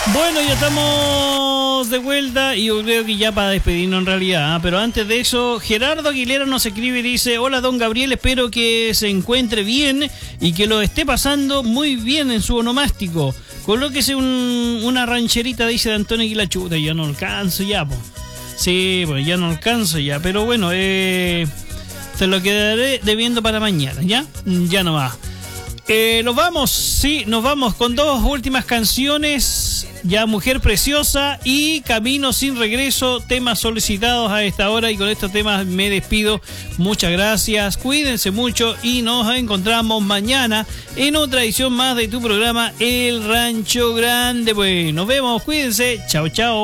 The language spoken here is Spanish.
Bueno, ya estamos de vuelta y yo creo que ya para despedirnos en realidad, ¿eh? Pero antes de eso, Gerardo Aguilera nos escribe y dice: hola don Gabriel, espero que se encuentre bien y que lo esté pasando muy bien en su onomástico. Colóquese una rancherita, dice de Antonio Aguilachuta. Ya no alcanzo ya, pues. Sí, pues ya no alcanzo ya, pero bueno, te lo quedaré debiendo para mañana, ¿ya? Ya no va. Nos vamos, sí, nos vamos con dos últimas canciones. Ya Mujer Preciosa y Camino sin Regreso, temas solicitados a esta hora, y con estos temas me despido. Muchas gracias, cuídense mucho y nos encontramos mañana en otra edición más de tu programa El Rancho Grande. Pues nos vemos, cuídense, chao chao.